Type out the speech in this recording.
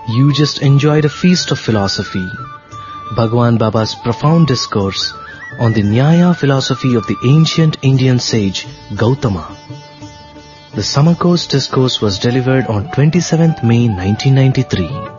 You just enjoyed a feast of philosophy, Bhagwan Baba's profound discourse on the Nyaya philosophy of the ancient Indian sage Gautama. The summer course discourse was delivered on 27th May 1993.